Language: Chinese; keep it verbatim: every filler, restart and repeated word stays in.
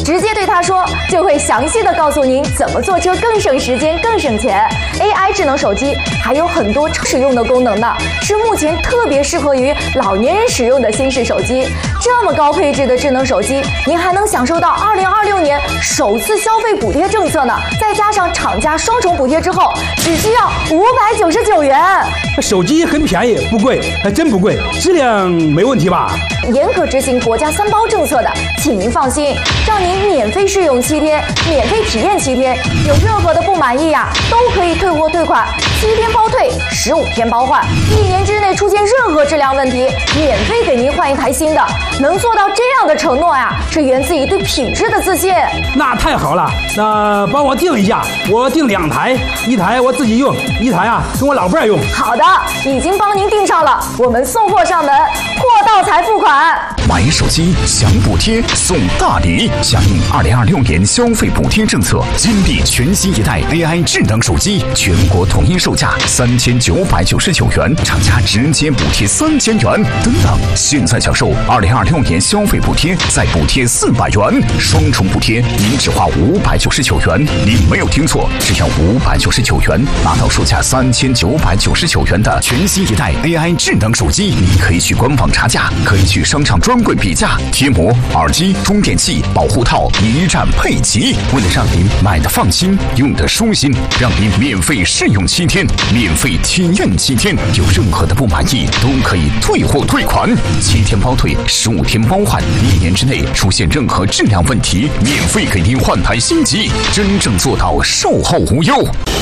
直接对它说，就会详细的告诉您怎么坐车更省时间、更省钱。A I 智能手机还有很多超实用的功能呢，是目前特别适合于老年人使用的新式手机。这么高配置的智能手机，您还能享受到二零二六年首次消费补贴政策呢，再加上厂家双重补贴之后，只需要五百九十九元。 手机很便宜，不贵，还真不贵，质量没问题吧？ 严格执行国家三包政策的，请您放心，让您免费试用七天，免费体验七天，有任何的不满意呀、啊，都可以退货退款，七天包退，十五天包换，一年之内出现任何质量问题，免费给您换一台新的。能做到这样的承诺呀、啊，是源自于对品质的自信。 那太好了，那帮我订一下，我订两台，一台我自己用，一台啊跟我老伴儿用。 好的，已经帮您订上了，我们送货上门，货到才付款。 买手机享补贴送大礼，响应二零二六年消费补贴政策，金立全新一代 A I 智能手机，全国统一售价三千九百九十九元，厂家直接补贴三千元。等等，现在享受二零二六年消费补贴，再补贴四百元，双重补贴，您只花五百九十九元。您没有听错，只要五百九十九元，拿到售价三千九百九十九元的全新一代 A I 智能手机。您可以去官网查价，可以去商场专柜比价，贴膜、耳机、充电器、保护套一站配齐。为了让您买的放心，用的舒心，让您免费试用七天，免费体验七天，有任何的不满意都可以退货退款，七天包退，十五天包换，一年之内出现任何质量问题，免费给您换台新机，真正做到售后无忧。